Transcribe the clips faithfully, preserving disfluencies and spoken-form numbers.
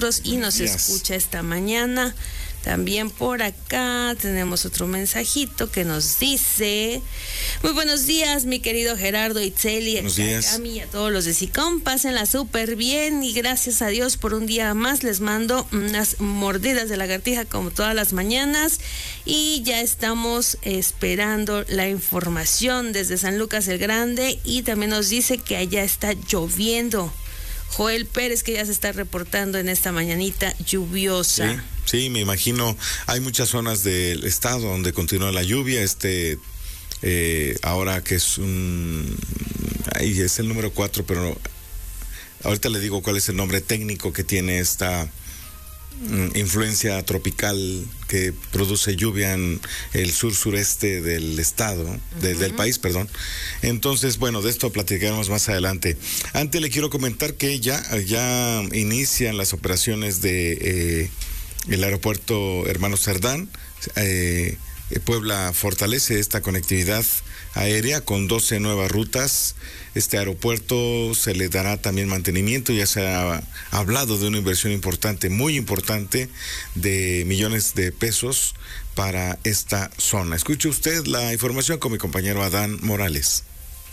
nosotros y nos yes. escucha esta mañana. También por acá tenemos otro mensajito que nos dice: muy buenos días, mi querido Gerardo Itzeli, buenos días. A mí y a todos los de SICOM, pásenla súper bien y gracias a Dios por un día más. Les mando unas mordidas de lagartija como todas las mañanas y ya estamos esperando la información desde San Lucas el Grande, y también nos dice que allá está lloviendo. Joel Pérez, que ya se está reportando en esta mañanita lluviosa. Sí, sí, me imagino, hay muchas zonas del estado donde continúa la lluvia, este, eh, ahora que es un, ahí es el número cuatro, pero ahorita le digo cuál es el nombre técnico que tiene esta influencia tropical que produce lluvia en el sur-sureste del estado, de, uh-huh. del país, perdón. Entonces, bueno, de esto platicaremos más adelante. Antes le quiero comentar que ya, ya inician las operaciones de eh, el aeropuerto Hermano Cerdán. Eh, Puebla fortalece esta conectividad aérea con doce nuevas rutas. Este aeropuerto se le dará también mantenimiento, ya se ha hablado de una inversión importante, muy importante, de millones de pesos para esta zona. Escuche usted la información con mi compañero Adán Morales.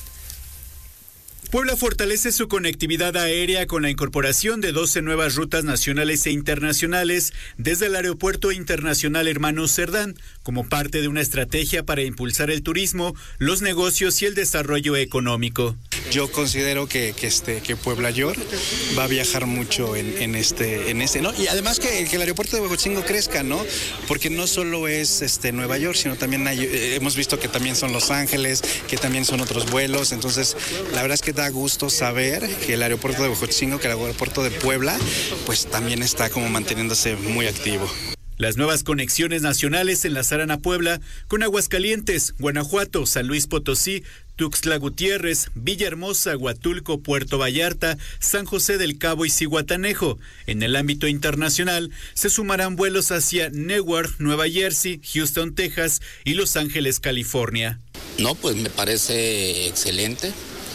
Puebla fortalece su conectividad aérea con la incorporación de doce nuevas rutas nacionales e internacionales desde el Aeropuerto Internacional Hermano Cerdán, como parte de una estrategia para impulsar el turismo, los negocios y el desarrollo económico. Yo considero que, que este que Puebla York va a viajar mucho en, en este en este, ¿no? Y además que, que el aeropuerto de Huejotzingo crezca, ¿no? Porque no solo es este Nueva York, sino también hay, eh, hemos visto que también son Los Ángeles, que también son otros vuelos. Entonces, la verdad es que da gusto saber que el aeropuerto de Huejotzingo, que el aeropuerto de Puebla, pues también está como manteniéndose muy activo. Las nuevas conexiones nacionales enlazarán a Puebla con Aguascalientes, Guanajuato, San Luis Potosí, Tuxtla Gutiérrez, Villahermosa, Huatulco, Puerto Vallarta, San José del Cabo y Zihuatanejo. En el ámbito internacional, se sumarán vuelos hacia Newark, Nueva Jersey, Houston, Texas y Los Ángeles, California. No, pues me parece excelente.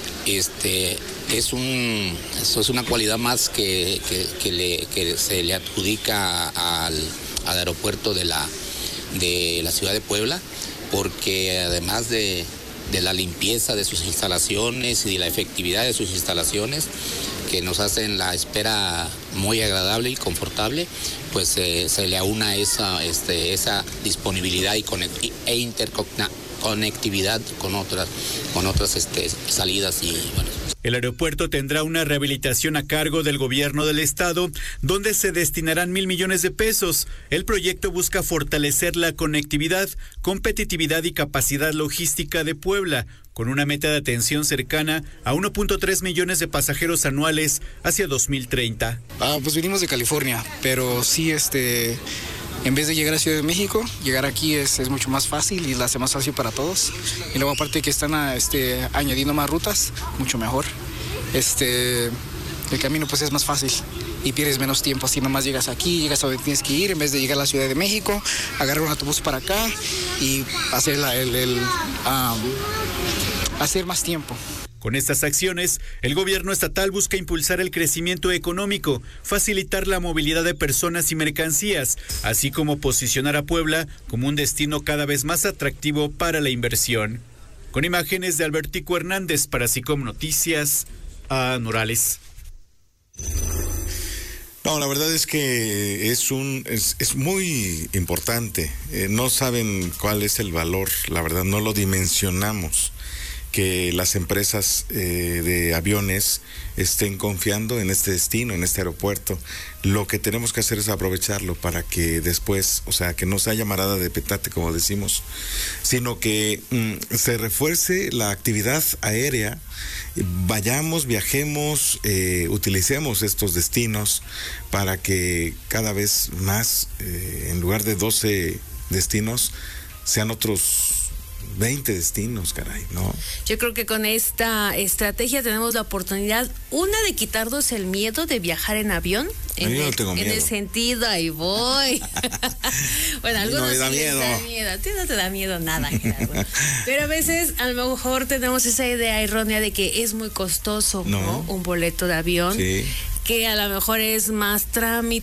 Este es un eso es una cualidad más que, que, que, le, que se le adjudica al, al aeropuerto de la de la ciudad de Puebla, porque además de, de la limpieza de sus instalaciones y de la efectividad de sus instalaciones, que nos hacen la espera muy agradable y confortable, pues eh, se le aúna esa este esa disponibilidad y conect, e interconectividad con otras con otras este, salidas y bueno. El aeropuerto tendrá una rehabilitación a cargo del gobierno del estado, donde se destinarán mil millones de pesos. El proyecto busca fortalecer la conectividad, competitividad y capacidad logística de Puebla, con una meta de atención cercana a uno punto tres millones de pasajeros anuales hacia dos mil treinta. Ah, pues venimos de California, pero sí, este... en vez de llegar a Ciudad de México, llegar aquí es, es mucho más fácil y la hace más fácil para todos. Y luego aparte que están a, este, añadiendo más rutas, mucho mejor. Este, el camino pues es más fácil y pierdes menos tiempo. Así nomás llegas aquí, llegas a donde tienes que ir, en vez de llegar a la Ciudad de México, agarrar un autobús para acá y hacer, la, el, el, um, hacer más tiempo. Con estas acciones, el gobierno estatal busca impulsar el crecimiento económico, facilitar la movilidad de personas y mercancías, así como posicionar a Puebla como un destino cada vez más atractivo para la inversión. Con imágenes de Albertico Hernández para SICOM Noticias, a Morales. No, la verdad es que es un es, es muy importante. Eh, no saben cuál es el valor, la verdad, no lo dimensionamos, que las empresas eh, de aviones estén confiando en este destino, en este aeropuerto. Lo que tenemos que hacer es aprovecharlo para que después, o sea, que no se haya marada de petate, como decimos, sino que mm, se refuerce la actividad aérea, vayamos, viajemos, eh, utilicemos estos destinos para que cada vez más, eh, en lugar de doce destinos, sean otros veinte destinos, caray, ¿no? Yo creo que con esta estrategia tenemos la oportunidad, una, de quitarnos el miedo de viajar en avión. En, yo no el, tengo miedo. En el sentido, ahí voy. Bueno, algunos no me da sí miedo. les da miedo. A ti no te da miedo nada, Gerardo. Pero a veces, a lo mejor tenemos esa idea errónea de que es muy costoso, ¿no? ¿no? Un boleto de avión. Sí. Que a lo mejor es más trámite